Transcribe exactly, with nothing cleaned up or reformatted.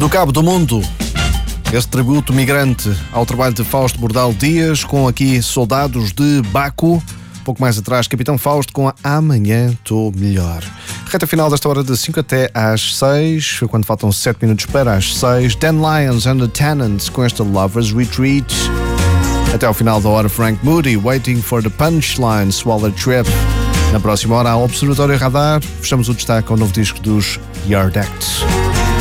Do Cabo do Mundo, esse tributo migrante ao trabalho de Fausto Bordal Dias, com aqui Soldados de Baco. Pouco mais atrás, Capitão Fausto com a Amanhã Tô Melhor. Reta final desta hora de cinco até às seis, quando faltam sete minutos para as seis. Dan Lyons and the Tenants com esta Lover's Retreat. Até ao final da hora, Frank Moody, Waiting for the Punchline, Swallow Trip. Na próxima hora, a Observatório Radar. Fechamos o destaque ao novo disco dos Yard Act.